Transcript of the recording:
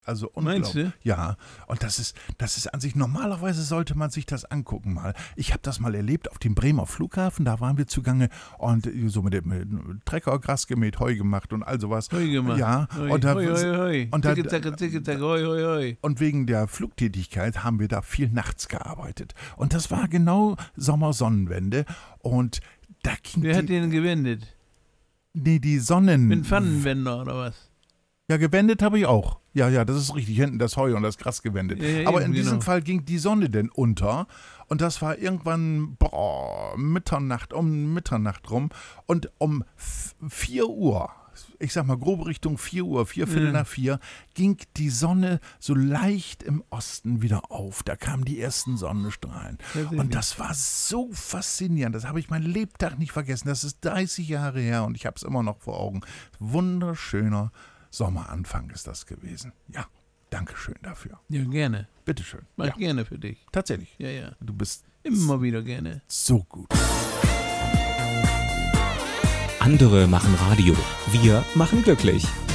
Also unglaublich. Meinst du? Ja, und das ist an sich, normalerweise sollte man sich das angucken mal. Ich habe das mal erlebt auf dem Bremer Flughafen, da waren wir zugange und so mit Trecker, Gras gemäht, Heu gemacht und all sowas. Heu gemacht. Ja, Heu, und da, Heu, Heu, Heu. und da- Zicke, zacke, zicke, zacke, Heu, Heu, Heu. und wegen der Flugtätigkeit haben wir da viel nachts gearbeitet. Und das war genau Sommersonnenwende und da ging Wer hat den gewendet? die Sonnen... Mit einem Pfannenwender oder was? Ja, gewendet habe ich auch. Ja, das ist richtig. Hinten das Heu und das Gras gewendet. Ja, Aber eben, in diesem genau. Fall ging die Sonne denn unter. Und das war irgendwann Mitternacht, um Mitternacht rum. Und um 4 Uhr, ich sag mal grob Richtung 4 Uhr, Viertel nach 4, ging die Sonne so leicht im Osten wieder auf. Da kamen die ersten Sonnenstrahlen. Und das war so faszinierend. Das habe ich mein Lebtag nicht vergessen. Das ist 30 Jahre her und ich habe es immer noch vor Augen. Wunderschöner Sommeranfang ist das gewesen. Ja, danke schön dafür. Ja, gerne. Bitteschön. Mach Ja, gerne für dich. tatsächlich. Ja. Du bist Immer wieder gerne. so gut. Andere machen Radio. Wir machen glücklich.